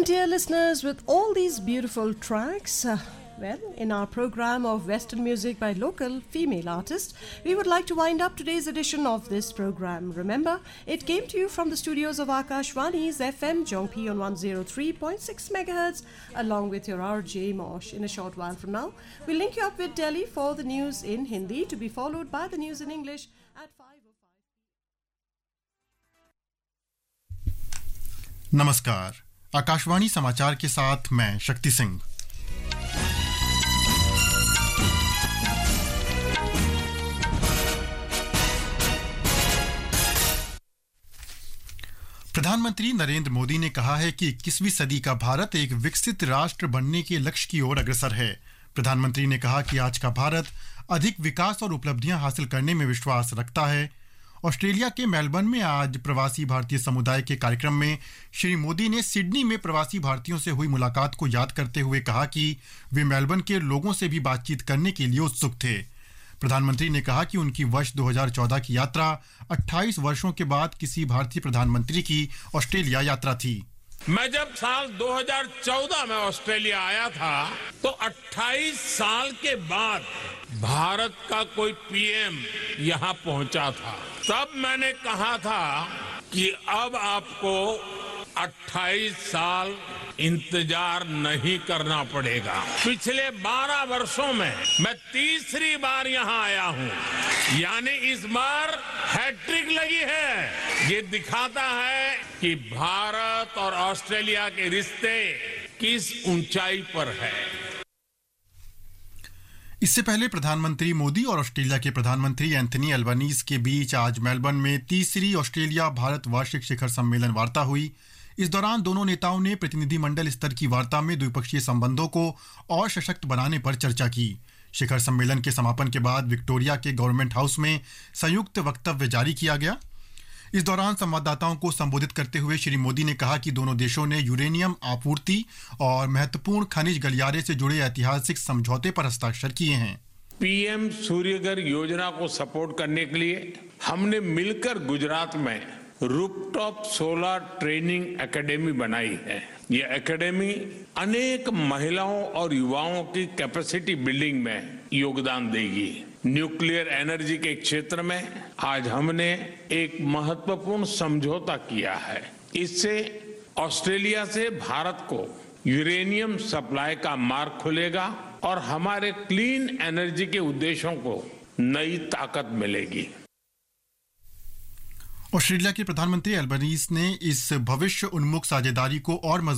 And dear listeners, with all these beautiful tracks, in our program of Western music by local female artists, we would like to wind up today's edition of this program. Remember, it came to you from the studios of Akashvani's FM Jongpi on 103.6 MHz, along with your RJ Mosh. In a short while from now, we'll link you up with Delhi for the news in Hindi, to be followed by the news in English at 5:05. नमस्कार, आकाशवाणी समाचार के साथ मैं शक्ति सिंह। प्रधानमंत्री नरेंद्र मोदी ने कहा है कि 21वीं सदी का भारत एक विकसित राष्ट्र बनने के लक्ष्य की ओर अग्रसर है। प्रधानमंत्री ने कहा कि आज का भारत अधिक विकास और उपलब्धियां हासिल करने में विश्वास रखता है। ऑस्ट्रेलिया के मेलबर्न में आज प्रवासी भारतीय समुदाय के कार्यक्रम में श्री मोदी ने सिडनी में प्रवासी भारतीयों से हुई मुलाकात को याद करते हुए कहा कि वे मेलबर्न के लोगों से भी बातचीत करने के लिए उत्सुक थे। प्रधानमंत्री ने कहा कि उनकी वर्ष 2014 की यात्रा 28 वर्षों के बाद किसी भारतीय प्रधानमंत्री की ऑस्ट्रेलिया यात्रा थी। मैं जब साल 2014 में ऑस्ट्रेलिया आया था तो 28 साल के बाद भारत का कोई पीएम यहां पहुंचा था। तब मैंने कहा था कि अब आपको 28 साल इंतजार नहीं करना पड़ेगा। पिछले 12 वर्षों में मैं तीसरी बार यहां आया हूं, यानी इस बार हैट्रिक लगी है। ये दिखाता है कि भारत और ऑस्ट्रेलिया के रिश्ते किस ऊंचाई पर है। इससे पहले प्रधानमंत्री मोदी और ऑस्ट्रेलिया के प्रधानमंत्री एंथनी अल्बनीज के बीच आज मेलबर्न में तीसरी ऑस्ट्रेलिया भारत वार्षिक शिखर सम्मेलन वार्ता हुई। इस दौरान दोनों नेताओं ने प्रतिनिधिमंडल स्तर की वार्ता में द्विपक्षीय संबंधों को और सशक्त बनाने पर चर्चा की। शिखर सम्मेलन के समापन के बाद विक्टोरिया के गवर्नमेंट हाउस में संयुक्त वक्तव्य जारी किया गया। इस दौरान संवाददाताओं को संबोधित करते हुए श्री मोदी ने कहा कि दोनों देशों ने यूरेनियम आपूर्ति और महत्वपूर्ण खनिज गलियारे से जुड़े ऐतिहासिक समझौते पर हस्ताक्षर किए हैं। पीएम सूर्यघर योजना को सपोर्ट करने के लिए हमने मिलकर गुजरात में रूफटॉप सोलर ट्रेनिंग एकेडमी बनाई है। ये एकेडमी अनेक महिलाओं और युवाओं की कैपेसिटी बिल्डिंग में योगदान देगी। न्यूक्लियर एनर्जी के क्षेत्र में आज हमने एक महत्वपूर्ण समझौता किया है। इससे ऑस्ट्रेलिया से भारत को यूरेनियम सप्लाई का मार्ग खुलेगा और हमारे क्लीन एनर्जी के उद्देश्यों को नई ताकत मिलेगी। ऑस्ट्रेलिया के प्रधानमंत्री अल्बनीज ने इस भविष्य उन्मुख साझेदारी को और मजबूत